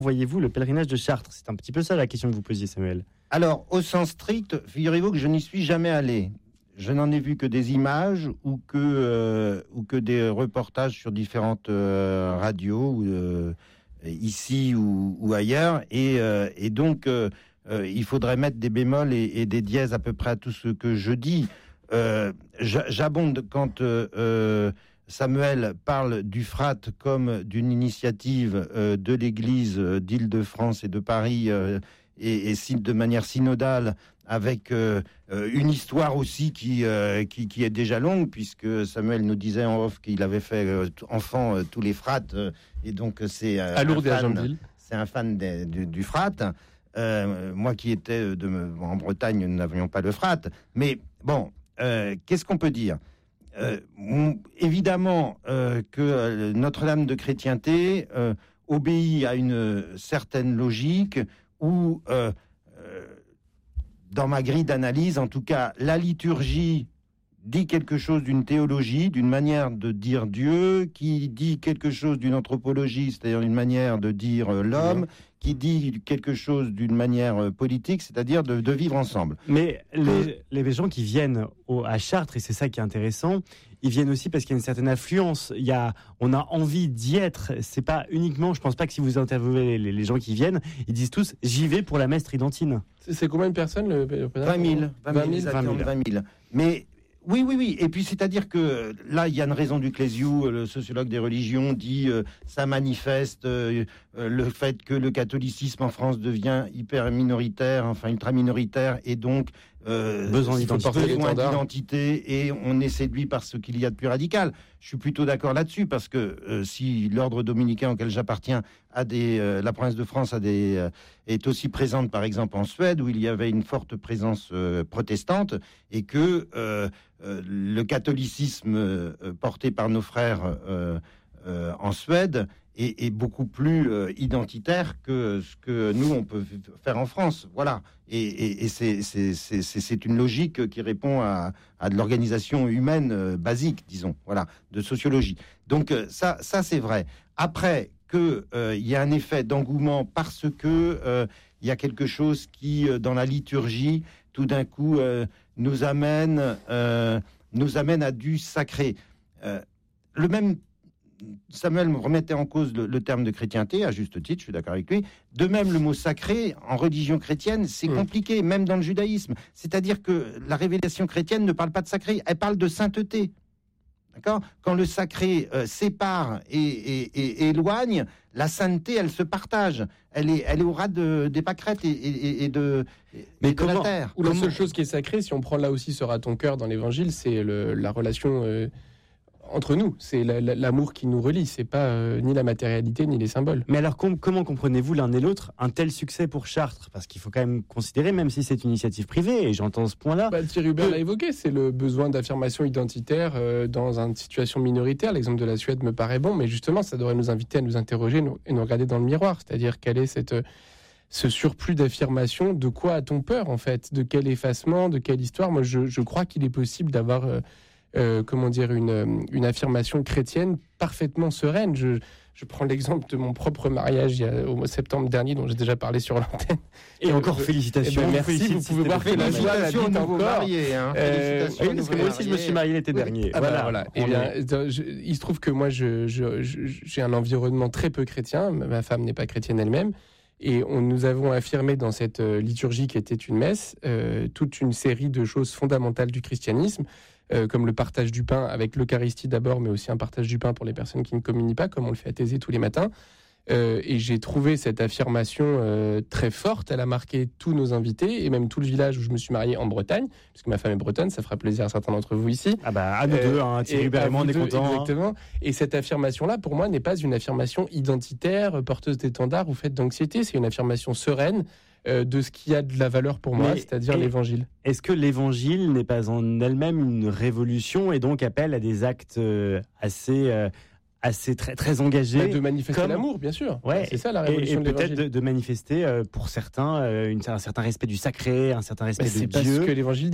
voyez-vous le pèlerinage de Chartres? C'est un petit peu ça la question que vous posiez, Samuel. Alors, au sens strict, figurez-vous que je n'y suis jamais allé. Je n'en ai vu que des images ou que des reportages sur différentes radios, ici ou ailleurs. Et donc, il faudrait mettre des bémols et des dièses à peu près à tout ce que je dis. J'abonde quand Samuel parle du FRAT comme d'une initiative de l'Église d'Île-de-France et de Paris et de manière synodale, avec une histoire aussi qui est déjà longue, puisque Samuel nous disait en off qu'il avait fait enfant tous les frats, et donc c'est à Lourdes et à Jeanville. C'est un fan du frat. Moi qui étais en Bretagne, nous n'avions pas le frat. Mais bon, qu'est-ce qu'on peut dire ? Évidemment que Notre-Dame de Chrétienté obéit à une certaine logique où, dans ma grille d'analyse, en tout cas, la liturgie dit quelque chose d'une théologie, d'une manière de dire Dieu, qui dit quelque chose d'une anthropologie, c'est-à-dire une manière de dire l'homme, qui dit quelque chose d'une manière politique, c'est-à-dire de vivre ensemble. Mais les gens qui viennent à Chartres, et c'est ça qui est intéressant, ils viennent aussi parce qu'il y a une certaine affluence. On a envie d'y être. C'est pas uniquement, je pense pas que si vous interviewez les gens qui viennent, ils disent tous « j'y vais pour la messe tridentine ». C'est combien de personnes le 20 000. Mais oui. Et puis, c'est-à-dire que là, il y a une raison du Clésiou, le sociologue des religions, dit ça manifeste le fait que le catholicisme en France devient hyper minoritaire, enfin ultra minoritaire, et donc besoin d'identité, et on est séduit par ce qu'il y a de plus radical. Je suis plutôt d'accord là-dessus, parce que si l'ordre dominicain auquel j'appartiens la province de France est aussi présente, par exemple en Suède, où il y avait une forte présence protestante, et que le catholicisme porté par nos frères en Suède est beaucoup plus identitaire que ce que nous on peut faire en France. Voilà. Et c'est une logique qui répond à de l'organisation humaine basique, disons. Voilà, de sociologie. Donc ça c'est vrai. Après que il y a un effet d'engouement parce que il y a quelque chose qui dans la liturgie tout d'un coup nous amène à du sacré. Le même Samuel me remettait en cause le terme de chrétienté, à juste titre, je suis d'accord avec lui. De même, le mot sacré, en religion chrétienne, c'est compliqué, même dans le judaïsme. C'est-à-dire que la révélation chrétienne ne parle pas de sacré, elle parle de sainteté. D'accord ? Quand le sacré sépare et éloigne, la sainteté, elle se partage. Elle est au ras des pâquerettes et de la terre. La seule chose qui est sacrée, si on prend là aussi sera ton cœur dans l'évangile, c'est la relation entre nous. C'est l'amour qui nous relie. C'est pas ni la matérialité ni les symboles. Mais alors comment comprenez-vous l'un et l'autre un tel succès pour Chartres ? Parce qu'il faut quand même considérer, même si c'est une initiative privée, et j'entends ce point-là. Thierry Hubert l'a évoqué, c'est le besoin d'affirmation identitaire dans une situation minoritaire. L'exemple de la Suède me paraît bon, mais justement, ça devrait nous inviter à nous interroger et nous regarder dans le miroir. C'est-à-dire quel est ce surplus d'affirmation. De quoi a-t-on peur, en fait ? De quel effacement ? De quelle histoire ? Moi, je crois qu'il est possible d'avoir une affirmation chrétienne parfaitement sereine. Je prends l'exemple de mon propre mariage au mois de septembre dernier, dont j'ai déjà parlé sur l'antenne. Et encore félicitations. Merci, vous pouvez voir que la joie habite en corps. Oui, parce que moi aussi je me suis marié l'été dernier. Voilà. Il se trouve que moi j'ai un environnement très peu chrétien. Ma femme n'est pas chrétienne elle-même. Et nous avons affirmé dans cette liturgie qui était une messe toute une série de choses fondamentales du christianisme, comme le partage du pain avec l'Eucharistie d'abord, mais aussi un partage du pain pour les personnes qui ne communient pas, comme on le fait à Thésée tous les matins. Et j'ai trouvé cette affirmation très forte. Elle a marqué tous nos invités et même tout le village où je me suis marié en Bretagne, puisque ma femme est bretonne, ça fera plaisir à certains d'entre vous ici. À nous deux, Thierry Hubert et moi, on est contents. Exactement. Et cette affirmation-là, pour moi, n'est pas une affirmation identitaire, porteuse d'étendard ou faite d'anxiété. C'est une affirmation sereine de ce qui a de la valeur pour moi, c'est-à-dire l'évangile. Est-ce que l'évangile n'est pas en elle-même une révolution et donc appelle à des actes assez très, très engagés, de manifester l'amour, bien sûr. Ouais, c'est ça la révolution et de l'évangile. peut-être de manifester pour certains un certain respect du sacré, un certain respect de Dieu. C'est parce que l'évangile